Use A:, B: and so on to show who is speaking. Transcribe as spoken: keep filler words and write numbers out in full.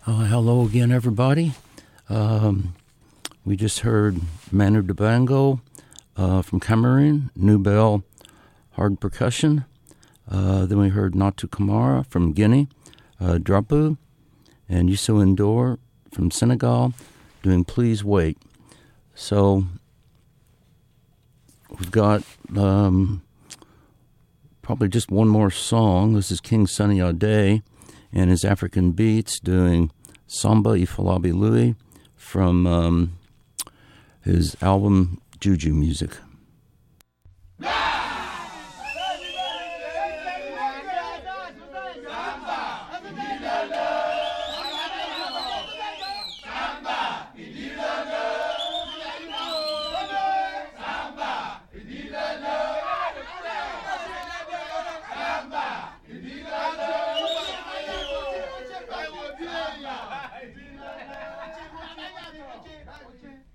A: Uh, hello again, everybody. Um, we just heard Manu Dibango uh, from Cameroon, Nubel Hard Percussion. Uh, then we heard Natu Kamara from Guinea, uh, Drapu, and Youssou N'Dour from Senegal doing Please Wait. So we've got um, probably just one more song. This is King Sunny Ade and his African Beats doing Samba Ifalabi Louis from um, his album Juju Music.
B: Okay.